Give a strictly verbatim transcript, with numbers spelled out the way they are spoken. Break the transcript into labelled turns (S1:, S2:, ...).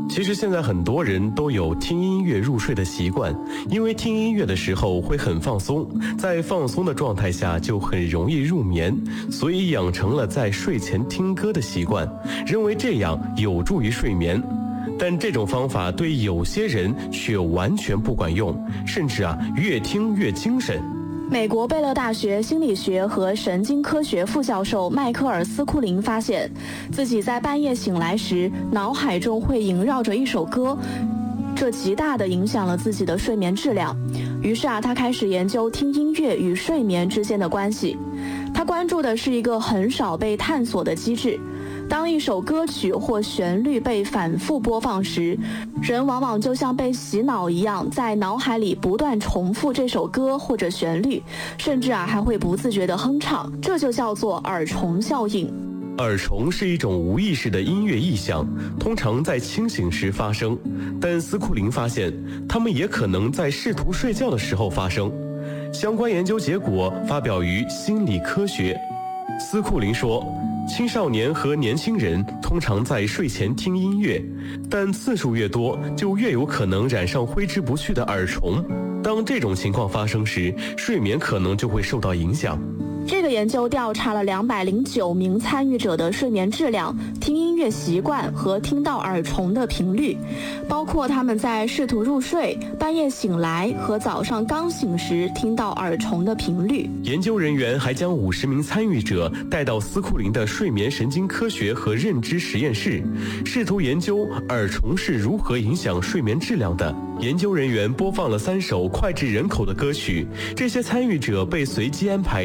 S1: 其实现在很多人都有听音乐入睡的习惯，因为听音乐的时候会很放松，在放松的状态下就很容易入眠，所以养成了在睡前听歌的习惯，认为这样有助于睡眠。但这种方法对有些人却完全不管用，甚至啊越听越精神。
S2: 美国贝勒大学心理学和神经科学副教授迈克尔·斯库林发现，自己在半夜醒来时，脑海中会萦绕着一首歌，这极大地影响了自己的睡眠质量。于是啊，他开始研究听音乐与睡眠之间的关系。他关注的是一个很少被探索的机制。当一首歌曲或旋律被反复播放时，人往往就像被洗脑一样，在脑海里不断重复这首歌或者旋律，甚至啊还会不自觉地哼唱，这就叫做耳虫效应。
S1: 耳虫是一种无意识的音乐意象，通常在清醒时发生，但斯库林发现，它们也可能在试图睡觉的时候发生。相关研究结果发表于《心理科学》。斯库林说，青少年和年轻人通常在睡前听音乐，但次数越多，就越有可能染上挥之不去的耳虫。当这种情况发生时，睡眠可能就会受到影响。
S2: 这个研究调查了两百零九名参与者的睡眠质量、听音乐习惯和听到耳虫的频率，包括他们在试图入睡、半夜醒来和早上刚醒时听到耳虫的频率。
S1: 研究人员还将五十名参与者带到斯库林的睡眠神经科学和认知实验室，试图研究耳虫是如何影响睡眠质量的。研究人员播放了三首脍炙人口的歌曲，这些参与者被随机安排